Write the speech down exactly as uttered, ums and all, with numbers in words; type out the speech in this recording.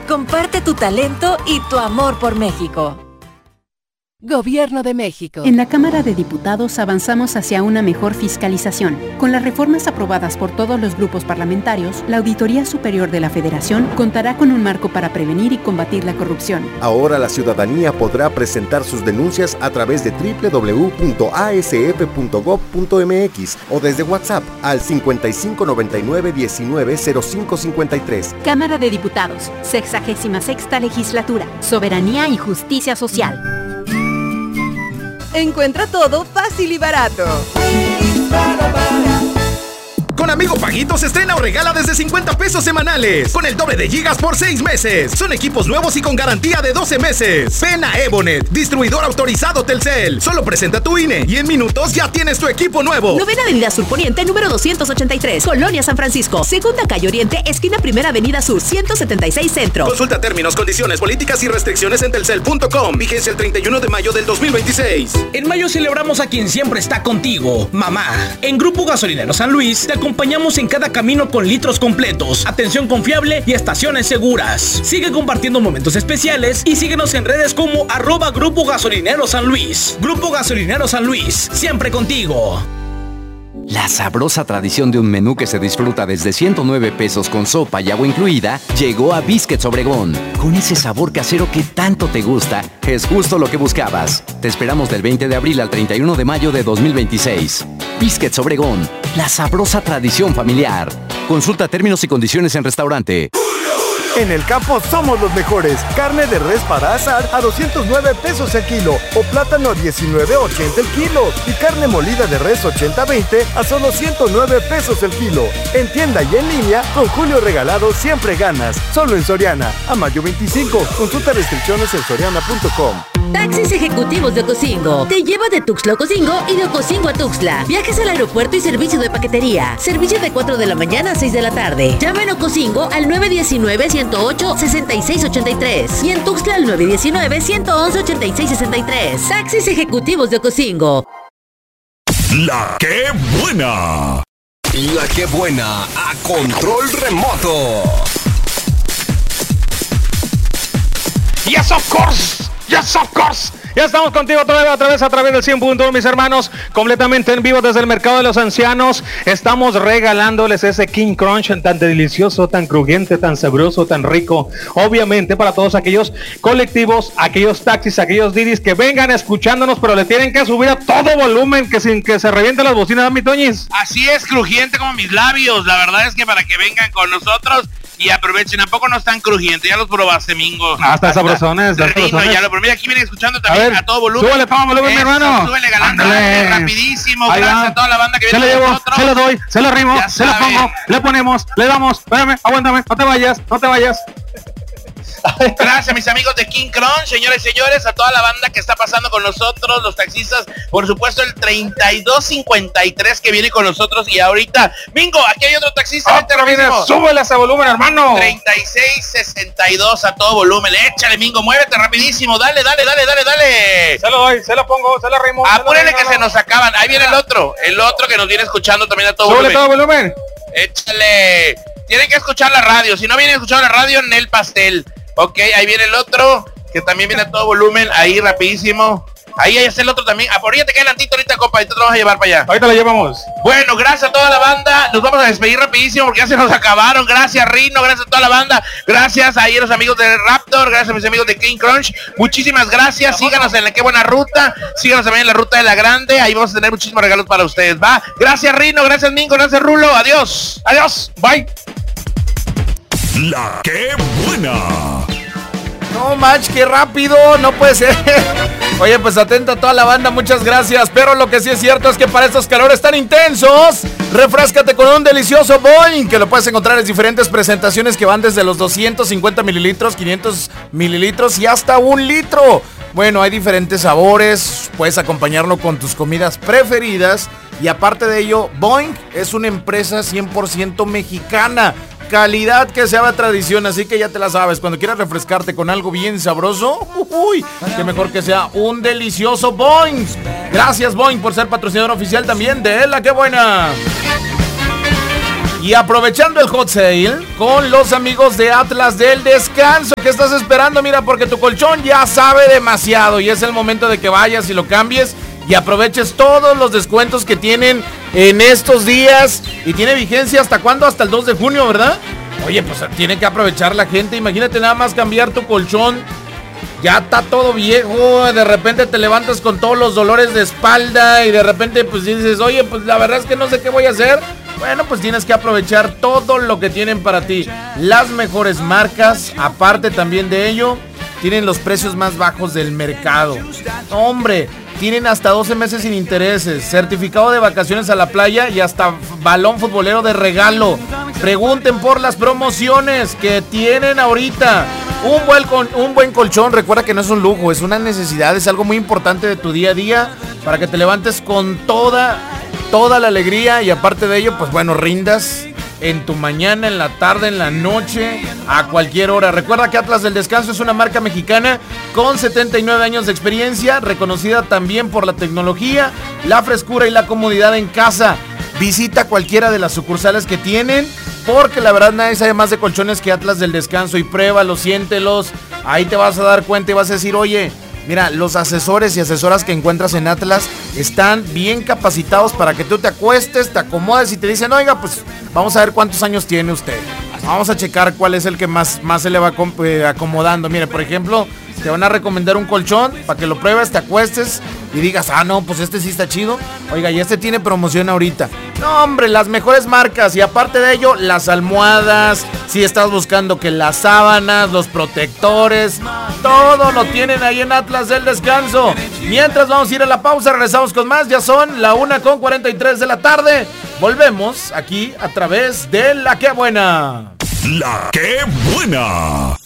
Comparte tu talento y tu amor por México. Gobierno de México. En la Cámara de Diputados avanzamos hacia una mejor fiscalización. Con las reformas aprobadas por todos los grupos parlamentarios, la Auditoría Superior de la Federación contará con un marco para prevenir y combatir la corrupción. Ahora la ciudadanía podrá presentar sus denuncias a través de doble u doble u doble u punto a s f punto gob punto m x o desde WhatsApp al cincuenta y cinco noventa y nueve diecinueve cero cinco cincuenta y tres. Cámara de Diputados, sexagésima sexta Legislatura. Soberanía y Justicia Social. Encuentra todo fácil y barato. Con Amigo Paguito se estrena o regala desde cincuenta pesos semanales. Con el doble de gigas por seis meses. Son equipos nuevos y con garantía de doce meses. Ven a Ebonet, distribuidor autorizado Telcel. Solo presenta tu I N E y en minutos ya tienes tu equipo nuevo. Novena Avenida Sur Poniente, número doscientos ochenta y tres. Colonia San Francisco. Segunda Calle Oriente, esquina Primera Avenida Sur, ciento setenta y seis Centro. Consulta términos, condiciones, políticas y restricciones en telcel punto com. Vigencia el treinta y uno de mayo del dos mil veintiséis. En mayo celebramos a quien siempre está contigo, mamá. En Grupo Gasolinero San Luis te acompañamos en cada camino con litros completos, atención confiable y estaciones seguras. Sigue compartiendo momentos especiales y síguenos en redes como arroba Grupo Gasolinero San Luis. Grupo Gasolinero San Luis, siempre contigo. La sabrosa tradición de un menú que se disfruta desde ciento nueve pesos con sopa y agua incluida llegó a Biscuits Obregón. Con ese sabor casero que tanto te gusta, es justo lo que buscabas. Te esperamos del veinte de abril al treinta y uno de mayo de dos mil veintiséis. Biscuits Obregón, la sabrosa tradición familiar. Consulta términos y condiciones en restaurante. En el campo somos los mejores. Carne de res para asar a doscientos nueve pesos el kilo o plátano a diecinueve ochenta el kilo y carne molida de res ochenta veinte a solo ciento nueve pesos el kilo. En tienda y en línea, con Julio Regalado siempre ganas. Solo en Soriana. A mayo veinticinco. Consulta restricciones en soriana punto com. Taxis Ejecutivos de Ocosingo. Te lleva de Tuxtla a Ocosingo y de Ocosingo a Tuxtla. Viajes al aeropuerto y servicio de paquetería. Servicio de cuatro de la mañana a seis de la tarde. Llama en Ocosingo al nueve uno nueve, uno cero ocho, seis seis ocho tres y en Tuxtla al nueve uno nueve, uno uno uno, ocho seis seis tres. Taxis Ejecutivos de Ocosingo. La que buena. La que buena a control remoto. Yes, of course. Yes, of course. Ya estamos contigo otra vez, otra vez a través del cien punto uno, mis hermanos, completamente en vivo desde el Mercado de los Ancianos. Estamos regalándoles ese King Crunch tan delicioso, tan crujiente, tan sabroso, tan rico. Obviamente para todos aquellos colectivos, aquellos taxis, aquellos didis que vengan escuchándonos, pero le tienen que subir a todo volumen, que sin que se revienten las bocinas, mi Toñis. Así es, crujiente como mis labios. La verdad es que para que vengan con nosotros y aprovechen, ¿a poco no están crujientes? Ya los probaste, Mingo. Ah, hasta sabrosones, ya lo probé. Aquí vienen escuchando también a, ver, a todo volumen. Súbele, toma volumen, mi hermano. Súbele, galante, rapidísimo. Ahí gracias va. a toda la banda que viene con llevo, nosotros. Se lo doy, se lo rimo, ya se sabe. Lo pongo, le ponemos, le damos. Espérame, aguántame, no te vayas, no te vayas. Gracias, mis amigos de King Crunch, señores y señores, a toda la banda que está pasando con nosotros, los taxistas, por supuesto el treinta y dos cincuenta y tres que viene con nosotros y ahorita, Mingo, aquí hay otro taxista, vete rapidísimo. Súbele ese volumen, hermano. treinta y seis sesenta y dos a todo volumen, échale, Mingo, muévete rapidísimo, dale, dale, dale, dale, dale. Se lo doy, se lo pongo, se lo rimo. Apúrele que se nos acaban, ahí viene el otro, el otro que nos viene escuchando también a todo Súbele volumen. todo volumen. Échale, tienen que escuchar la radio, si no vienen a escuchar la radio, en el pastel. Ok, ahí viene el otro, que también viene a todo volumen, ahí rapidísimo. Ahí, ahí está el otro también. Ah, por ahí te queda adelantito ahorita, compa, ahorita te lo vamos a llevar para allá. Ahorita lo llevamos. Bueno, gracias a toda la banda. Nos vamos a despedir rapidísimo porque ya se nos acabaron. Gracias, Rino, gracias a toda la banda. Gracias ahí a los amigos de Raptor, gracias a mis amigos de King Crunch. Muchísimas gracias. Síganos en la Qué Buena Ruta. Síganos también en la Ruta de la Grande. Ahí vamos a tener muchísimos regalos para ustedes, ¿va? Gracias, Rino, gracias, Mingo, gracias, Rulo. Adiós. Adiós. Bye. La Qué Buena. No, match, qué rápido, no puede ser. Oye, pues atenta a toda la banda, muchas gracias. Pero lo que sí es cierto es que para estos calores tan intensos, refráscate con un delicioso Boing, que lo puedes encontrar en diferentes presentaciones que van desde los doscientos cincuenta mililitros, quinientos mililitros y hasta un litro. Bueno, hay diferentes sabores, puedes acompañarlo con tus comidas preferidas. Y aparte de ello, Boing es una empresa cien por ciento mexicana. Calidad que se llama tradición, así que ya te la sabes. Cuando quieras refrescarte con algo bien sabroso, uy, que mejor que sea un delicioso Boing. Gracias, Boing, por ser patrocinador oficial también de La Qué Buena. Y aprovechando el hot sale con los amigos de Atlas del Descanso. ¿Qué estás esperando? Mira, porque tu colchón ya sabe demasiado y es el momento de que vayas y lo cambies y aproveches todos los descuentos que tienen en estos días. Y tiene vigencia ¿hasta cuándo? Hasta el dos de junio, ¿verdad? Oye, pues tiene que aprovechar la gente. Imagínate nada más cambiar tu colchón. Ya está todo viejo, de repente te levantas con todos los dolores de espalda y de repente pues dices, oye, pues la verdad es que no sé qué voy a hacer. Bueno, pues tienes que aprovechar todo lo que tienen para ti. Las mejores marcas, aparte también de ello, tienen los precios más bajos del mercado. Hombre, tienen hasta doce meses sin intereses, certificado de vacaciones a la playa y hasta balón futbolero de regalo. Pregunten por las promociones que tienen ahorita. Un buen, con, un buen colchón, recuerda que no es un lujo, es una necesidad, es algo muy importante de tu día a día para que te levantes con toda, toda la alegría y aparte de ello, pues bueno, rindas en tu mañana, en la tarde, en la noche, a cualquier hora. Recuerda que Atlas del Descanso es una marca mexicana con setenta y nueve años de experiencia, reconocida también por la tecnología, la frescura y la comodidad en casa. Visita cualquiera de las sucursales que tienen, porque la verdad nadie sabe más de colchones que Atlas del Descanso. Y pruébalos, siéntelos, ahí te vas a dar cuenta y vas a decir, oye, mira, los asesores y asesoras que encuentras en Atlas están bien capacitados para que tú te acuestes, te acomodes y te dicen, oiga, pues vamos a ver cuántos años tiene usted. Vamos a checar cuál es el que más, más se le va acomodando. Mire, por ejemplo, te van a recomendar un colchón para que lo pruebes, te acuestes y digas, ah, no, pues este sí está chido. Oiga, y este tiene promoción ahorita. No, hombre, las mejores marcas. Y aparte de ello, las almohadas, si estás buscando que las sábanas, los protectores, todo lo tienen ahí en Atlas del Descanso. Mientras vamos a ir a la pausa, regresamos con más. Ya son la una con cuarenta y tres de la tarde. Volvemos aquí a través de La Qué Buena. La Qué Buena.